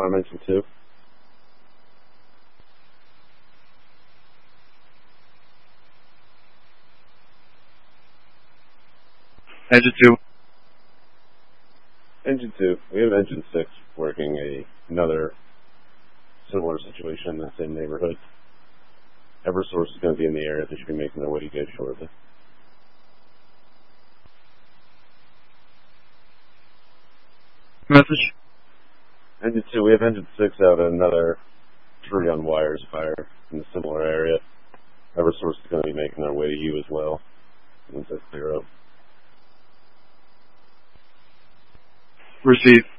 I'm engine 2. Engine 2. Engine 2. We have engine 6 working another similar situation in the same neighborhood. Eversource is going to be in the area. They should be making their way to you guys shortly. Message. Engine 2, we have engine 6 out at another tree on wires fire in a similar area. Eversource is going to be making their way to you as well once that's clear up. Receive.